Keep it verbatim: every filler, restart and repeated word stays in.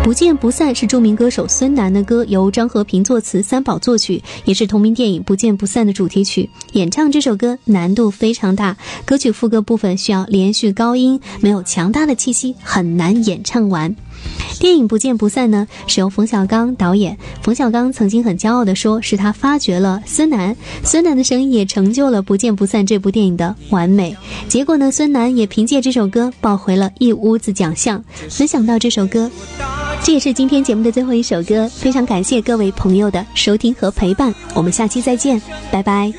不见不散是著名歌手孙楠的歌，由张和平作词，三宝作曲，也是同名电影《不见不散》的主题曲。演唱这首歌难度非常大，歌曲副歌部分需要连续高音，没有强大的气息很难演唱完。电影《不见不散》呢，是由冯小刚导演。冯小刚曾经很骄傲地说，是他发掘了孙楠，孙楠的声音也成就了《不见不散》这部电影的完美。结果呢，孙楠也凭借这首歌抱回了一屋子奖项。没想到这首歌，这也是今天节目的最后一首歌。非常感谢各位朋友的收听和陪伴，我们下期再见，拜拜。